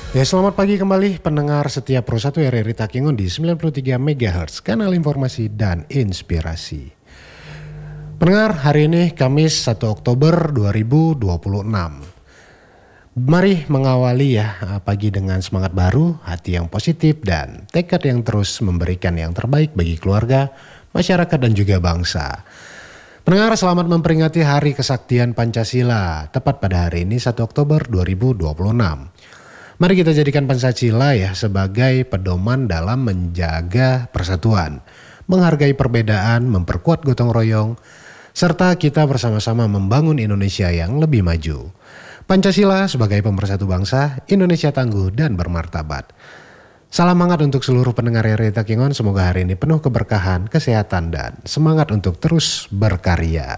Ya, selamat pagi kembali pendengar setiap Pro 1 RRI Takingon di 93 MHz, kanal informasi dan inspirasi. Pendengar, hari ini Kamis 1 Oktober 2026. Mari mengawali pagi dengan semangat baru, hati yang positif dan tekad yang terus memberikan yang terbaik bagi keluarga, masyarakat dan juga bangsa. Pendengar, selamat memperingati Hari Kesaktian Pancasila, tepat pada hari ini 1 Oktober 2026. Mari kita jadikan Pancasila sebagai pedoman dalam menjaga persatuan, menghargai perbedaan, memperkuat gotong royong, serta kita bersama-sama membangun Indonesia yang lebih maju. Pancasila sebagai pemersatu bangsa, Indonesia tangguh dan bermartabat. Salam hangat untuk seluruh pendengar RRI Takingon, semoga hari ini penuh keberkahan, kesehatan, dan semangat untuk terus berkarya.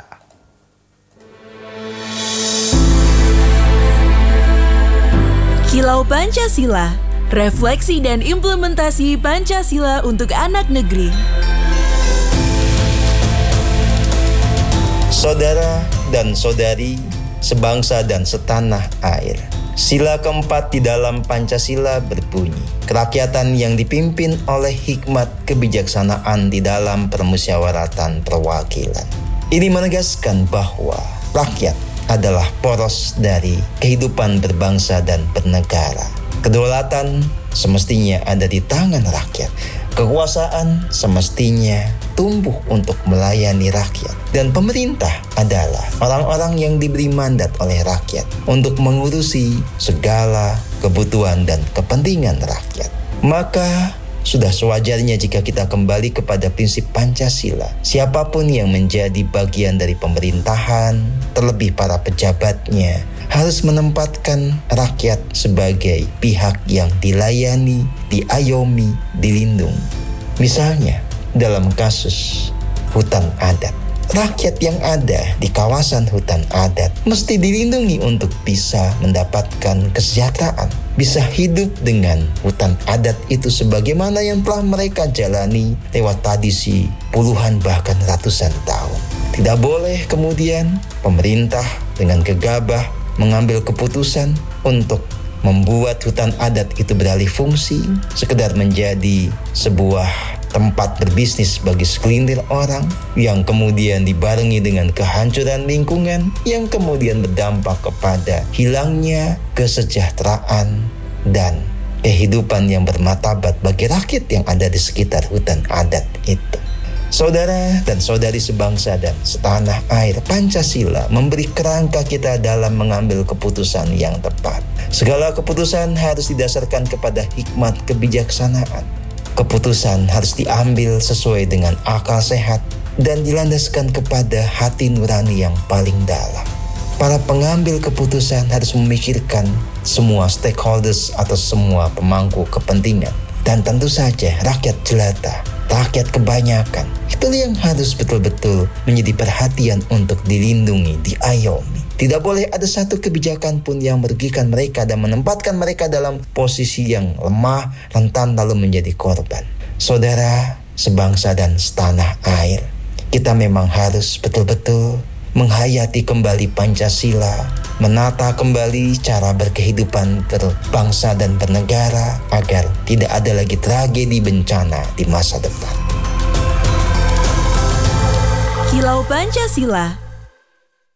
Kilau Pancasila, refleksi dan implementasi Pancasila untuk anak negeri. Saudara dan saudari, sebangsa dan setanah air. Sila keempat di dalam Pancasila berbunyi, kerakyatan yang dipimpin oleh hikmat kebijaksanaan di dalam permusyawaratan perwakilan. Ini menegaskan bahwa rakyat adalah poros dari kehidupan berbangsa dan bernegara. Kedaulatan semestinya ada di tangan rakyat. Kekuasaan semestinya tumbuh untuk melayani rakyat. Dan pemerintah adalah orang-orang yang diberi mandat oleh rakyat untuk mengurusi segala kebutuhan dan kepentingan rakyat. Maka sudah sewajarnya jika kita kembali kepada prinsip Pancasila. Siapapun yang menjadi bagian dari pemerintahan, terlebih para pejabatnya, harus menempatkan rakyat sebagai pihak yang dilayani, diayomi, dilindungi. Misalnya, dalam kasus hutan adat. Rakyat yang ada di kawasan hutan adat mesti dilindungi untuk bisa mendapatkan kesejahteraan. Bisa hidup dengan hutan adat itu sebagaimana yang telah mereka jalani lewat tradisi puluhan bahkan ratusan tahun. Tidak boleh kemudian pemerintah dengan gegabah mengambil keputusan untuk membuat hutan adat itu beralih fungsi, sekedar menjadi sebuah tempat berbisnis bagi segelintir orang, yang kemudian dibarengi dengan kehancuran lingkungan, yang kemudian berdampak kepada hilangnya kesejahteraan dan kehidupan yang bermartabat bagi rakyat yang ada di sekitar hutan adat itu. Saudara dan saudari sebangsa dan setanah air, Pancasila memberi kerangka kita dalam mengambil keputusan yang tepat. Segala keputusan harus didasarkan kepada hikmat kebijaksanaan. Keputusan harus diambil sesuai dengan akal sehat dan dilandaskan kepada hati nurani yang paling dalam. Para pengambil keputusan harus memikirkan semua stakeholders atau semua pemangku kepentingan. Dan tentu saja rakyat jelata, rakyat kebanyakan, itu yang harus betul-betul menjadi perhatian untuk dilindungi, diayomi. Tidak boleh ada satu kebijakan pun yang merugikan mereka dan menempatkan mereka dalam posisi yang lemah, rentan lalu menjadi korban. Saudara, sebangsa dan setanah air, kita memang harus betul-betul menghayati kembali Pancasila, menata kembali cara berkehidupan berbangsa dan bernegara agar tidak ada lagi tragedi bencana di masa depan. Kilau Pancasila,